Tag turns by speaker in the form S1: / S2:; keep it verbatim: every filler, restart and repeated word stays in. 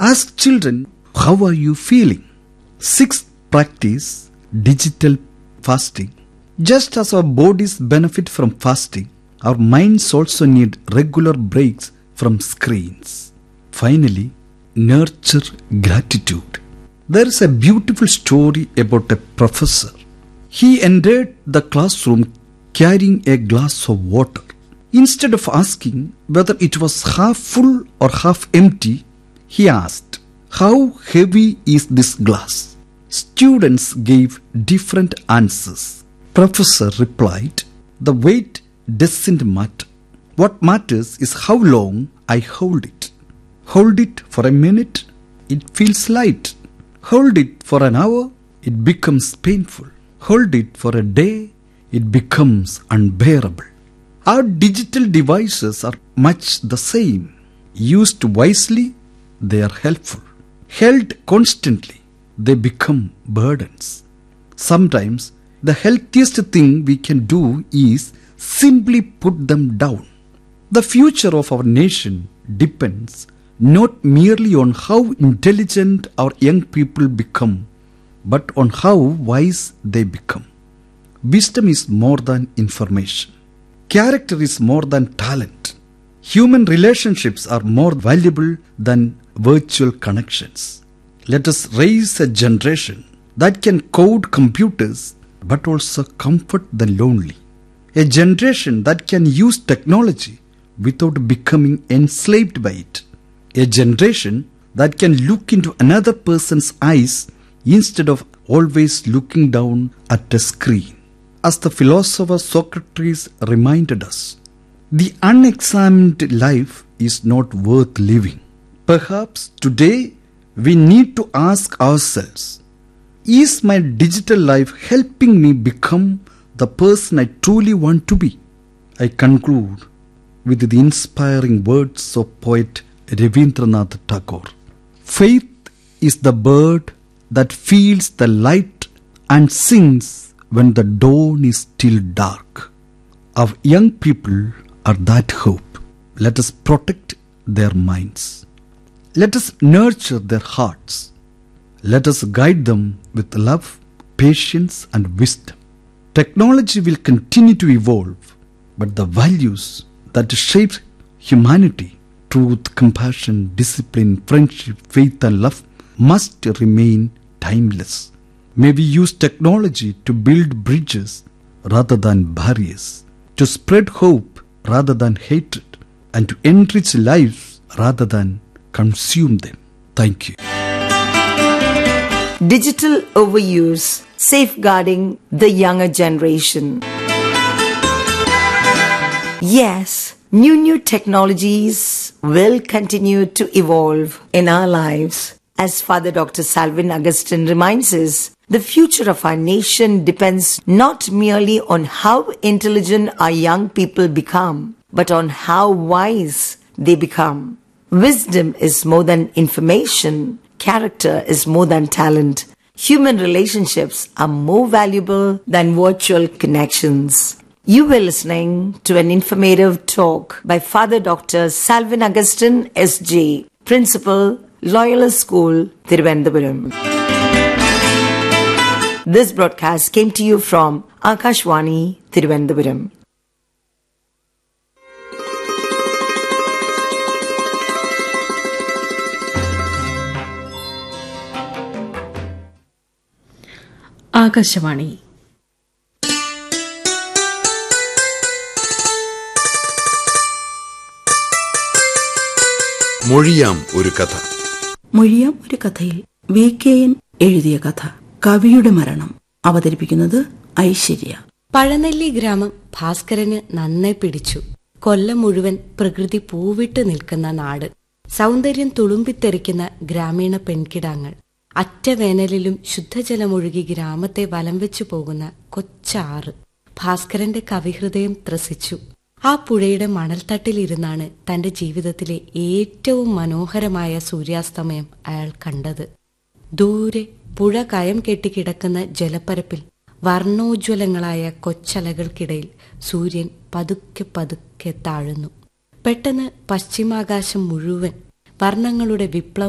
S1: Ask children, how are you feeling? Sixth, practice digital fasting. Just as our bodies benefit from fasting, our minds also need regular breaks from screens. Finally, nurture gratitude. There is a beautiful story about a professor. He entered the classroom carrying a glass of water. Instead of asking whether it was half full or half empty, he asked, "How heavy is this glass?" Students gave different answers. Professor replied, "The weight doesn't matter. What matters is how long I hold it. Hold it for a minute, it feels light. Hold it for an hour, it becomes painful. Hold it for a day, it becomes unbearable." Our digital devices are much the same. Used wisely, they are helpful. Held constantly, they become burdens. Sometimes, the healthiest thing we can do is simply put them down. The future of our nation depends not merely on how intelligent our young people become, but on how wise they become. Wisdom is more than information. Character is more than talent. Human relationships are more valuable than virtual connections. Let us raise a generation that can code computers but also comfort the lonely. A generation that can use technology without becoming enslaved by it. A generation that can look into another person's eyes instead of always looking down at a screen. As the philosopher Socrates reminded us, the unexamined life is not worth living. Perhaps today we need to ask ourselves, is my digital life helping me become the person I truly want to be? I conclude with the inspiring words of poet Rabindranath Tagore. Faith is the bird that feels the light and sings when the dawn is still dark. Our young people are that hope. Let us protect their minds. Let us nurture their hearts. Let us guide them with love, patience, and wisdom. Technology will continue to evolve, but the values that shape humanity, truth, compassion, discipline, friendship, faith, and love, must remain timeless. May we use technology to build bridges rather than barriers, to spread hope rather than hatred, and to enrich lives rather than consume them. Thank you.
S2: Digital overuse, safeguarding the younger generation. Yes, new new technologies will continue to evolve in our lives. As Father Doctor Salvin Augustine reminds us, the future of our nation depends not merely on how intelligent our young people become, but on how wise they become. Wisdom is more than information. Character is more than talent. Human relationships are more valuable than virtual connections. You were listening to an informative talk by Father Doctor Salvin Augustine S J, Principal, Loyola School, Thiruvananthapuram. This broadcast came to you from Akashvani, Thiruvananthapuram.
S3: Akashvani.
S4: മൊഴിയാം ഒരു കഥ.
S5: മൊഴിയാം ഒരു കഥയിൽ V K N എഴുതിയ കഥ കവിയുടെ മരണം. അവതരിപ്പിക്കുന്നത് ഐശ്വര്യ.
S6: പഴനെല്ലി ഗ്രാമം ഭാസ്കരന് നന്നായി പിടിച്ചു. കൊല്ലം മുഴുവൻ പ്രകൃതി പൂവിട്ട് നിൽക്കുന്ന നാട്, സൗന്ദര്യം തുളുമ്പിത്തെറിക്കുന്ന ഗ്രാമീണ പെൺകിടാങ്ങൾ, അറ്റവേനലിലും ശുദ്ധജലമൊഴുകി ഗ്രാമത്തെ വലം വെച്ചു പോകുന്ന കൊച്ചാറ്. ഭാസ്കരന്റെ കവിഹൃദയം ത്രസിച്ചു. ആ പുഴയുടെ മണൽത്തട്ടിലിരുന്നാണ് തന്റെ ജീവിതത്തിലെ ഏറ്റവും മനോഹരമായ സൂര്യാസ്തമയം അയാൾ കണ്ടത്. ദൂരെ പുഴ കയം കെട്ടിക്കിടക്കുന്ന ജലപ്പരപ്പിൽ വർണ്ണോജ്വലങ്ങളായ കൊച്ചലകൾക്കിടയിൽ സൂര്യൻ പതുക്കെ പതുക്കെ താഴുന്നു. പെട്ടെന്ന് പശ്ചിമാകാശം മുഴുവൻ വർണ്ണങ്ങളുടെ വിപ്ലവം